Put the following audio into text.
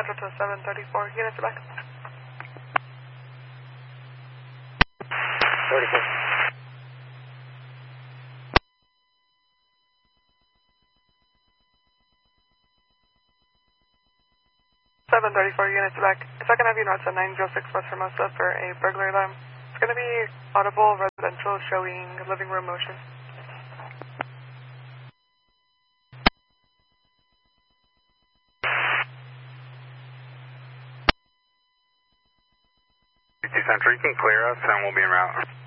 Central to 734, units are back. 34. 734 units are back. If I can have you north at 906 West Hermosa for a burglary alarm. It's going to be audible residential showing living room motion. Central, you can clear us and we'll be en route.